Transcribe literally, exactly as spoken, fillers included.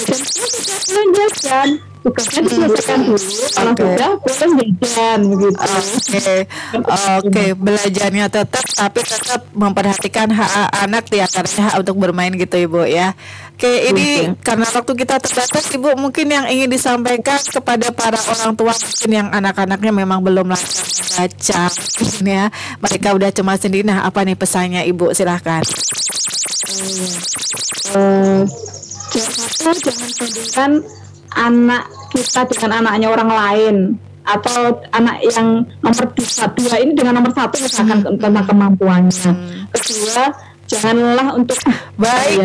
jam sepuluh sudah pulang jajan, tugasnya diselesaikan dulu, kalau Oke. sudah pulang jajan begitu. Oke, oke, belajarnya tetap tapi tetap memperhatikan hak anak di antaranya hak untuk bermain gitu Ibu ya. Oke, ini Oke. karena waktu kita terbatas Ibu, mungkin yang ingin disampaikan kepada para orang tua mungkin yang anak-anaknya memang belum lancar membaca mungkin ya. Mereka udah cemas sendiri. Nah, apa nih pesannya Ibu? Silahkan. Eh, Satu, jangan bandingkan anak kita dengan anaknya orang lain, atau anak yang nomor dua, dua ini dengan nomor satu misalkan tentang kemampuannya. Kedua, janganlah untuk Baik.